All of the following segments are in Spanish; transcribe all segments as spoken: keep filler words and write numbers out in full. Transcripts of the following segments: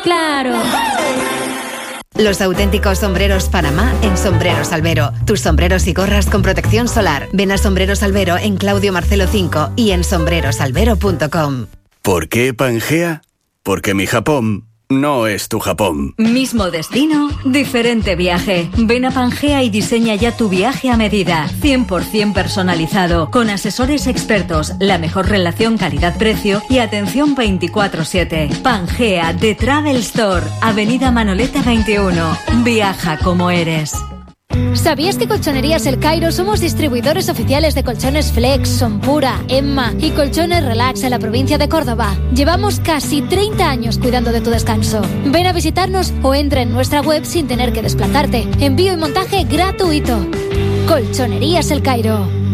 ¡Claro! Los auténticos sombreros Panamá en Sombreros Albero. Tus sombreros y gorras con protección solar. Ven a Sombreros Albero en Claudio Marcelo cinco y en sombreros albero punto com. ¿Por qué Pangea? Porque mi Japón no es tu Japón. Mismo destino, diferente viaje. Ven a Pangea y diseña ya tu viaje a medida. cien por ciento personalizado, con asesores expertos, la mejor relación calidad-precio y atención veinticuatro siete. Pangea, The Travel Store, Avenida Manoleta veintiuno. Viaja como eres. ¿Sabías que Colchonerías El Cairo somos distribuidores oficiales de colchones Flex, Sonpura, Emma y colchones Relax en la provincia de Córdoba? Llevamos casi treinta años cuidando de tu descanso. Ven a visitarnos o entra en nuestra web sin tener que desplazarte. Envío y montaje gratuito. Colchonerías El Cairo.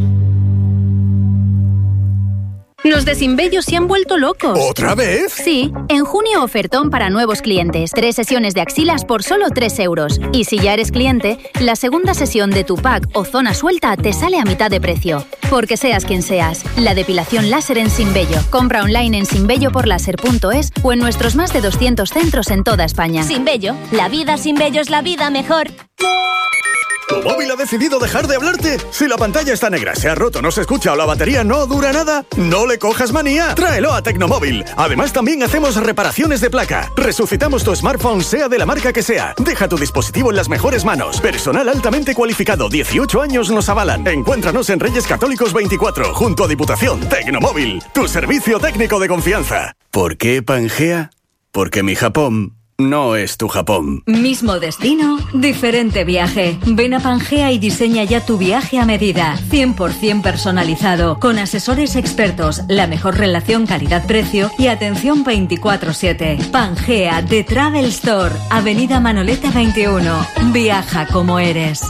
Los de Sinbello se han vuelto locos. ¿Otra vez? Sí, en junio ofertón para nuevos clientes. Tres sesiones de axilas por solo tres euros. Y si ya eres cliente, la segunda sesión de tu pack o zona suelta te sale a mitad de precio. Porque seas quien seas, la depilación láser en Sinbello. Compra online en sinbelloporlaser punto es o en nuestros más de doscientos centros en toda España. Sinbello, la vida sin vello es la vida mejor. ¿Tu móvil ha decidido dejar de hablarte? Si la pantalla está negra, se ha roto, no se escucha o la batería no dura nada, no le cojas manía. Tráelo a Tecnomóvil. Además, también hacemos reparaciones de placa. Resucitamos tu smartphone, sea de la marca que sea. Deja tu dispositivo en las mejores manos. Personal altamente cualificado, dieciocho años nos avalan. Encuéntranos en Reyes Católicos veinticuatro, junto a Diputación. Tecnomóvil, tu servicio técnico de confianza. ¿Por qué Pangea? Porque mi Japón no es tu Japón. Mismo destino, diferente viaje. Ven a Pangea y diseña ya tu viaje a medida. cien por ciento personalizado, con asesores expertos, la mejor relación calidad-precio y atención veinticuatro siete. Pangea, The Travel Store, Avenida Manoleta veintiuno. Viaja como eres.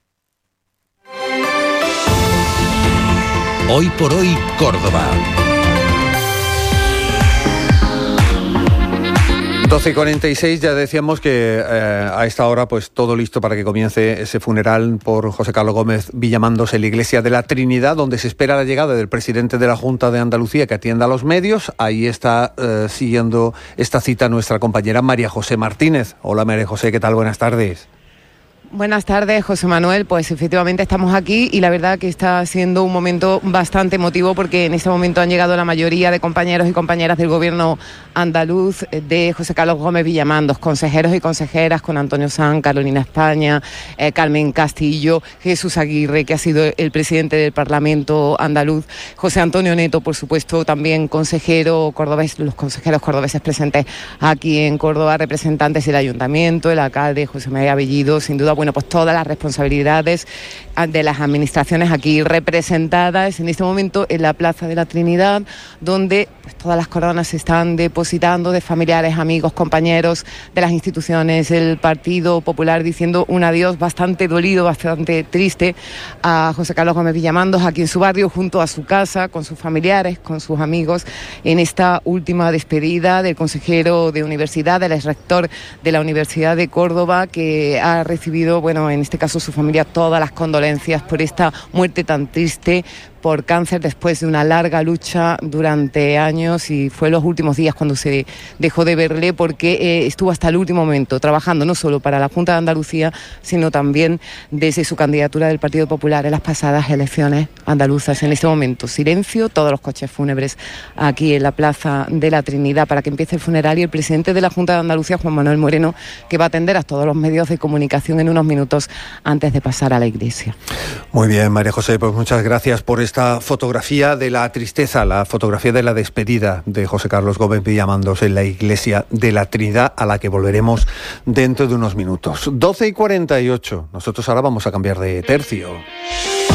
Hoy por hoy, Córdoba. doce y cuarenta y seis, ya decíamos que eh, a esta hora pues todo listo para que comience ese funeral por José Carlos Gómez Villamandos en la Iglesia de la Trinidad, donde se espera la llegada del presidente de la Junta de Andalucía que atienda a los medios. Ahí está eh, siguiendo esta cita nuestra compañera María José Martínez. Hola María José, ¿qué tal? Buenas tardes. Buenas tardes, José Manuel. Pues efectivamente estamos aquí y la verdad que está siendo un momento bastante emotivo porque en este momento han llegado la mayoría de compañeros y compañeras del gobierno andaluz de José Carlos Gómez Villamandos, consejeros y consejeras con Antonio Sanz, Carolina España, eh, Carmen Castillo, Jesús Aguirre, que ha sido el presidente del Parlamento andaluz, José Antonio Neto, por supuesto, también consejero cordobés, los consejeros cordobeses presentes aquí en Córdoba, representantes del Ayuntamiento, el alcalde José María Bellido, sin duda, bueno, pues todas las responsabilidades de las administraciones aquí representadas en este momento en la Plaza de la Trinidad, donde pues, todas las coronas se están depositando de familiares, amigos, compañeros de las instituciones del Partido Popular, diciendo un adiós bastante dolido, bastante triste a José Carlos Gómez Villamandos aquí en su barrio, junto a su casa, con sus familiares, con sus amigos, en esta última despedida del consejero de universidad, del exrector de la Universidad de Córdoba, que ha recibido, bueno, en este caso su familia, todas las condolencias por esta muerte tan triste por cáncer después de una larga lucha durante años, y fue los últimos días cuando se dejó de verle, porque eh, estuvo hasta el último momento trabajando no solo para la Junta de Andalucía, sino también desde su candidatura del Partido Popular en las pasadas elecciones andaluzas. En este momento, silencio, todos los coches fúnebres aquí en la Plaza de la Trinidad para que empiece el funeral, y el presidente de la Junta de Andalucía, Juan Manuel Moreno, que va a atender a todos los medios de comunicación en unos minutos antes de pasar a la iglesia. Muy bien, María José, pues muchas gracias por esta fotografía de la tristeza, la fotografía de la despedida de José Carlos Gómez Villamandos en la Iglesia de la Trinidad, a la que volveremos dentro de unos minutos. doce y cuarenta y ocho. Nosotros ahora vamos a cambiar de tercio.